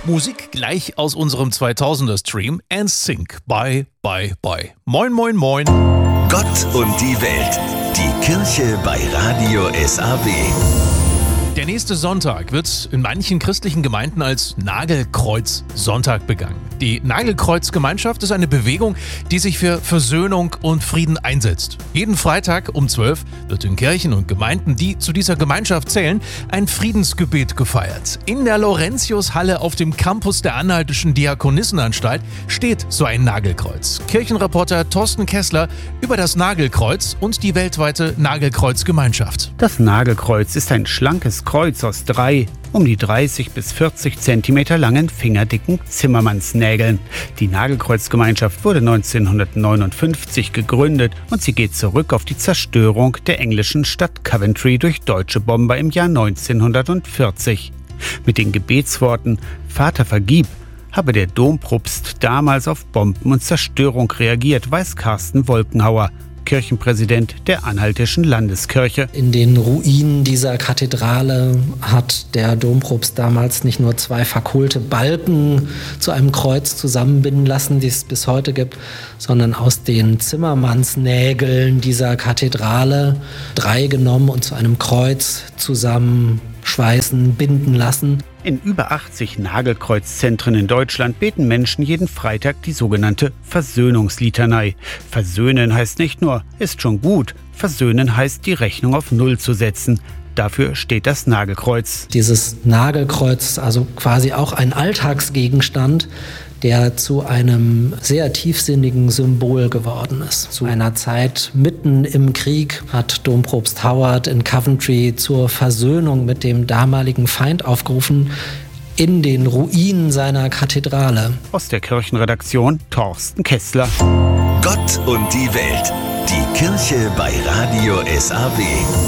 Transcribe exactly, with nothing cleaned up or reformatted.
Musik gleich aus unserem zweitausender-Stream N Sync. Bye, bye, bye. Moin, moin, moin. Gott und die Welt. Die Kirche bei Radio S A W. Der nächste Sonntag wird in manchen christlichen Gemeinden als Nagelkreuz-Sonntag begangen. Die Nagelkreuz-Gemeinschaft ist eine Bewegung, die sich für Versöhnung und Frieden einsetzt. Jeden Freitag um zwölf wird in Kirchen und Gemeinden, die zu dieser Gemeinschaft zählen, ein Friedensgebet gefeiert. In der Laurentiushalle auf dem Campus der Anhaltischen Diakonissenanstalt steht so ein Nagelkreuz. Kirchenreporter Thorsten Kessler über das Nagelkreuz und die weltweite Nagelkreuz-Gemeinschaft. Das Nagelkreuz ist ein schlankes Kreuz aus drei, um die dreißig bis vierzig Zentimeter langen fingerdicken Zimmermannsnägeln. Die Nagelkreuzgemeinschaft wurde neunzehnhundertneunundfünfzig gegründet und sie geht zurück auf die Zerstörung der englischen Stadt Coventry durch deutsche Bomber im Jahr neunzehnhundertvierzig. Mit den Gebetsworten »Vater, vergib« habe der Dompropst damals auf Bomben und Zerstörung reagiert, weiß Carsten Wolkenhauer, Kirchenpräsident der Anhaltischen Landeskirche. In den Ruinen dieser Kathedrale hat der Dompropst damals nicht nur zwei verkohlte Balken zu einem Kreuz zusammenbinden lassen, die es bis heute gibt, sondern aus den Zimmermannsnägeln dieser Kathedrale drei genommen und zu einem Kreuz zusammenschweißen, binden lassen. In über achtzig Nagelkreuzzentren in Deutschland beten Menschen jeden Freitag die sogenannte Versöhnungslitanei. Versöhnen heißt nicht nur, ist schon gut. Versöhnen heißt, die Rechnung auf Null zu setzen. Dafür steht das Nagelkreuz. Dieses Nagelkreuz ist also quasi auch ein Alltagsgegenstand, der zu einem sehr tiefsinnigen Symbol geworden ist. Zu einer Zeit mitten im Krieg hat Dompropst Howard in Coventry zur Versöhnung mit dem damaligen Feind aufgerufen, in den Ruinen seiner Kathedrale. Aus der Kirchenredaktion Thorsten Kessler. Gott und die Welt. Die Kirche bei Radio S A W.